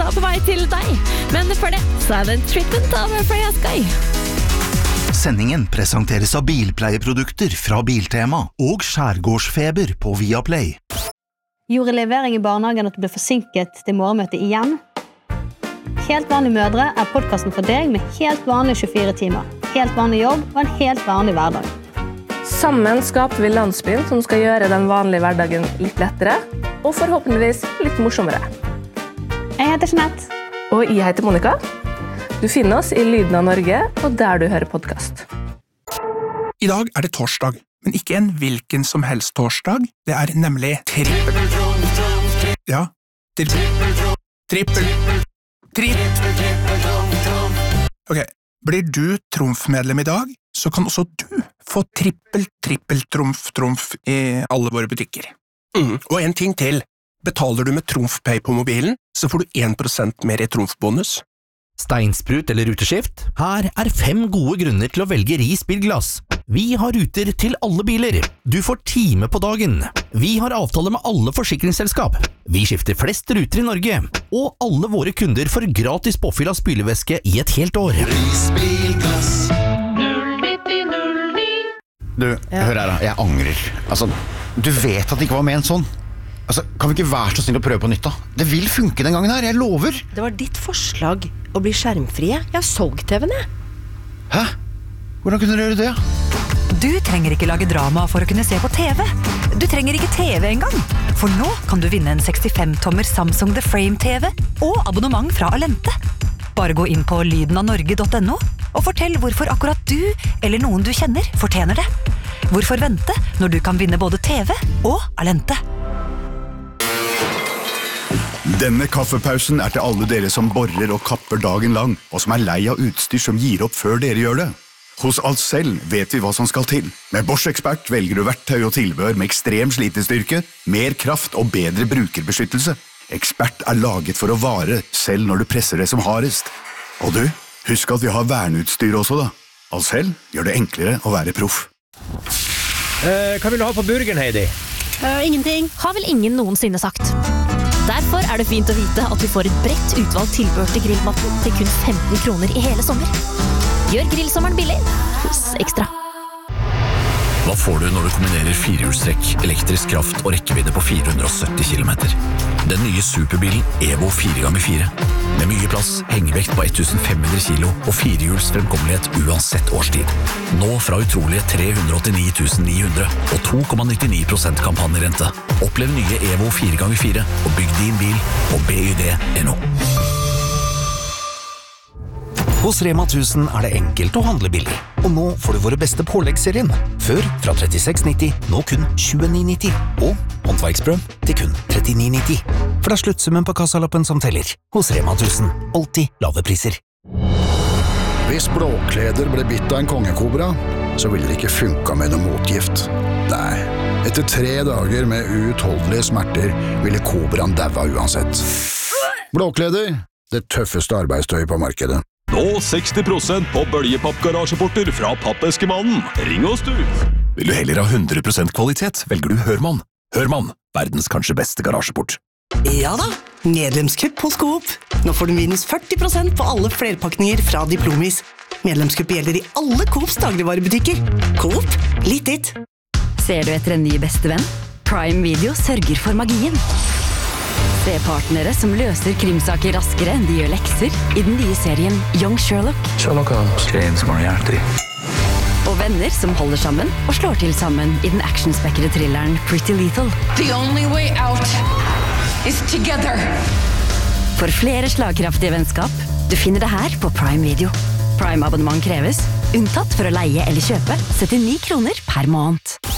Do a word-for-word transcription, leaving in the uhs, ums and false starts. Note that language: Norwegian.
er på vei til deg. Men for det, så er det en treatment av Freya Sky. Sendingen presenteres av bilpleieprodukter fra Biltema og Skjærgårdsfeber på Viaplay. Gjorde levering i barnehagen at du ble forsinket til morgenmøtet igjen? Helt vanlige mødre er podcasten for deg med helt vanlige tjuefire timer. Helt vanlig jobb og en helt vanlig hverdag. Sammen skaper vi landsbyen som skal gjøre den vanlige hverdagen litt lettere, og forhåpentligvis litt morsommere. Jeg heter Jeanette. Og jeg heter Monica. Du finner oss i Lyden av Norge, og der du hører podcast. I dag er det torsdag, men ikke en hvilken som helst torsdag. Det er nemlig trippel. Ja, trippel. Trippel. Trippel. Ok, blir du trumfmedlem i dag, så kan også du få trippel, trippel, trumf, trumf i alle våre butikker. Mm, og en ting til. Betaler du med TrumfPay på mobilen, så får du en prosent mer i trumfbonus. Steinsprut eller ruteskift? Her er fem gode grunner til å velge Ris bilglass. Vi har ruter til alle biler. Du får time på dagen. Vi har avtale med alle forsikringsselskap. Vi skifter flest ruter i Norge. Og alle våre kunder får gratis påfyll av spylevæske i et helt år. Ris bilglass. Du, ja. Hør her da, jeg angrer. Altså, du vet at det ikke var med en sånn. Altså, kan vi ikke være så snill å prøve på nytt da? Det vil funke den gangen her, jeg lover. Det var ditt forslag å bli skjermfrie. Jeg har solgt T V-en, jeg. Hæ? Hvordan kunne du gjøre det? Du trenger ikke lage drama for å kunne se på T V. Du trenger ikke T V engang. For nå kan du vinne en sekstifem tommer Samsung The Frame T V og abonnement fra Alente. Bare gå inn på lyden av norge punktum no og fortell hvorfor akkurat du eller noen du kjenner fortjener det. Hvorfor vente når du kan vinne både T V og Alente? Denne kaffepausen er til alle dere som borrer og kapper dagen lang, og som er lei av utstyr som gir opp før dere gjør det. Hos Ahlsell vet vi hva som skal til. Med Bosch Expert velger du verktøy og tilbehør med ekstrem slitestyrke, mer kraft og bedre brukerbeskyttelse. Expert er laget for å vare, selv når du presser det som hardest. Og du, husk at vi har verneutstyr også da. Ahlsell gjør det enklere å være proff. Eh, hva vil du ha på burgeren, Heidi? Uh, ingenting. Har vel ingen noensinne sagt. Derfor er det fint å vite at vi får et bredt utvalgt tilbehør til grillmaten til kun femten kroner i hele sommer. Gjør grillsommeren billig hos Ekstra. Hva får du når du kombinerer firehjulstrekk, elektrisk kraft og rekkevidde på fire hundre og sytti kilometer? Den nye superbilen Evo fire ganger fire. Med mye plass, hengevekt på femten hundre kilo og firehjuls fremkommelighet uansett årstid. Nå fra utrolige tre hundre og åttini tusen ni hundre og to komma nittini prosent kampanjerente. Opplev nye Evo fire ganger fire og bygg din bil på b y d punktum n o. Hos Rema tusen er det enkelt å handle billig. Og nå får du våre beste påleggsserien. Før fra trettiseks nitti, nå kun tjueni nitti. Og håndverksbrød til kun trettini nitti. For det er sluttsummen på kassalappen som teller. Hos Rema tusen. Alltid lave priser. Hvis Blåkleder ble bitt av en kongekobra, så ville det ikke funka med noe motgift. Nei, etter tre dager med uutholdelige smerter ville kobraen daua uansett. Blåkleder, det tøffeste arbeidstøyet på markedet. Nå seksti prosent på bølgepappgarasjeporter fra Pappeskemannen. Ring oss du! Vil du heller ha hundre prosent kvalitet, velger du Hørmann. Hørmann, verdens kanskje beste garasjeport. Ja da, medlemskupp hos Coop. Nå får du minus førti prosent på alle flerpakninger fra Diplomis. Medlemskupp gjelder i alle Coops dagligvarebutikker. Coop, litt ditt. Ser du etter en ny bestevenn? Prime Video sørger for magien. Se partnere som løser krimsaker raskere enn de gjør lekser i den nye serien Young Sherlock. Sherlock Holmes, James Moriarty. Og venner som holder sammen og slår til sammen i den actionspekkede thrilleren Pretty Lethal. The only way out is together. For flere slagkraftige vennskap, du finner det her på Prime Video. Prime-abonnement kreves, unntatt for å leie eller kjøpe, syttini kroner per måned.